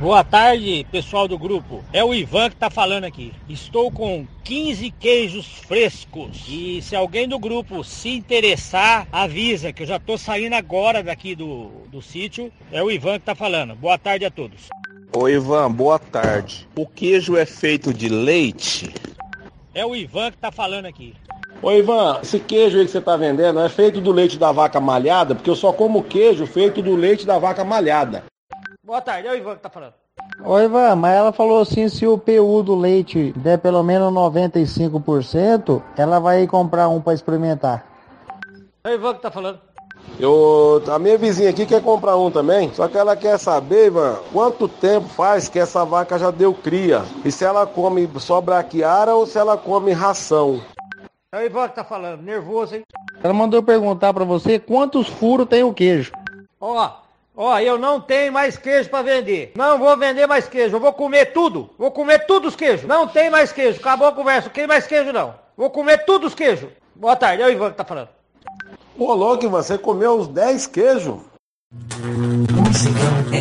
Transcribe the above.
Boa tarde, pessoal do grupo. É o Ivan que tá falando aqui. Estou com 15 queijos frescos. E se alguém do grupo se interessar, avisa que eu já tô saindo agora daqui do sítio. É o Ivan que tá falando. Boa tarde a todos. Ô Ivan, boa tarde. O queijo é feito de leite? É o Ivan que tá falando aqui. Ô Ivan, esse queijo aí que você tá vendendo é feito do leite da vaca malhada? Porque eu só como queijo feito do leite da vaca malhada. Boa tarde, é o Ivan que tá falando. Ô Ivan, mas ela falou assim, se o PU do leite der pelo menos 95%, ela vai comprar um pra experimentar. É o Ivan que tá falando. A minha vizinha aqui quer comprar um também, só que ela quer saber, Ivan, quanto tempo faz que essa vaca já deu cria? E se ela come só braquiara ou se ela come ração? É o Ivan que tá falando, nervoso, hein? Ela mandou perguntar pra você quantos furos tem o queijo. Ó, eu não tenho mais queijo pra vender. Não vou vender mais queijo, eu vou comer tudo. Vou comer tudo os queijos. Não tem mais queijo, acabou a conversa, não tem mais queijo não. Vou comer tudo os queijos. Boa tarde, é o Ivan que tá falando. Ô louco, Ivan, você comeu uns 10 queijos?